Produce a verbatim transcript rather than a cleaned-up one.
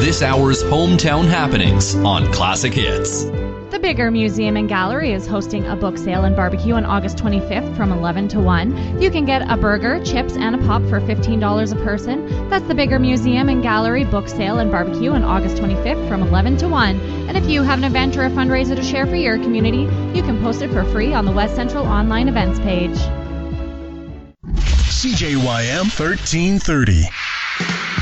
this hour's hometown happenings on Classic Hits. The Bigger Museum and Gallery is hosting a book sale and barbecue on August twenty-fifth from eleven to one. You can get a burger, chips, and a pop for fifteen dollars a person. That's the Bigger Museum and Gallery book sale and barbecue on August twenty-fifth from eleven to one. And if you have an event or a fundraiser to share for your community, you can post it for free on the West Central online events page. C J Y M thirteen thirty.